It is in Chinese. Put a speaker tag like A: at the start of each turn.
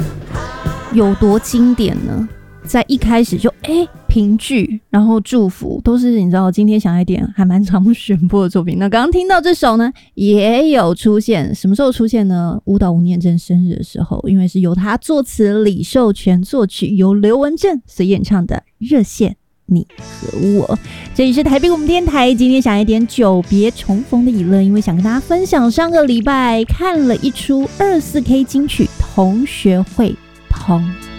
A: 有多经典呢？在一开始就评剧，然后祝福，都是你知道今天想一点还蛮常选播的作品。那刚刚听到这首呢，也有出现，什么时候出现呢？舞蹈吴念真生日的时候，因为是由他作词，李寿全作曲，由刘文正所演唱的《热线你和我》。这里是台北广播电台，今天想一点久别重逢的以乐，因为想跟大家分享上个礼拜看了一出24K 金曲同学会通。